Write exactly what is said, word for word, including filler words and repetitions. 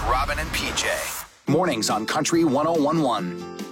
Robin and P J. Mornings on Country one oh one one.